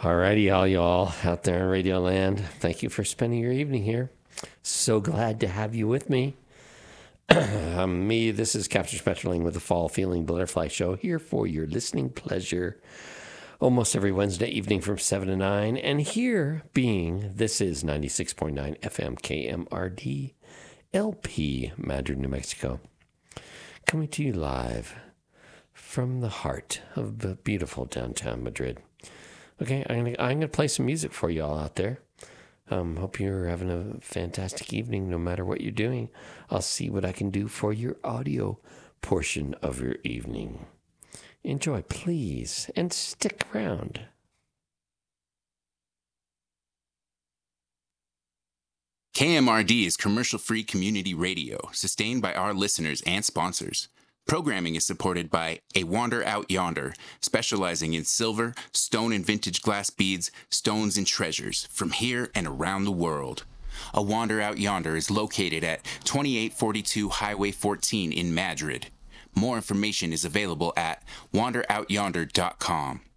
Alrighty, all y'all out there in Radio Land, thank you for spending your evening here. So glad to have you with me. This is Captain Spectreling with the Fall Feeling Butterfly Show, here for your listening pleasure almost every Wednesday evening from 7 to 9. And this is 96.9 FM KMRD LP, Madrid, New Mexico. Coming to you live from the heart of beautiful downtown Madrid. Okay, I'm gonna play some music for you all out there. Hope you're having a fantastic evening no matter what you're doing. I'll see what I can do for your audio portion of your evening. Enjoy, please, and stick around. KMRD is commercial-free community radio, sustained by our listeners and sponsors. Programming is supported by A Wander Out Yonder, specializing in silver, stone and vintage glass beads, stones and treasures from here and around the world. A Wander Out Yonder is located at 2842 Highway 14 in Madrid. More information is available at wanderoutyonder.com.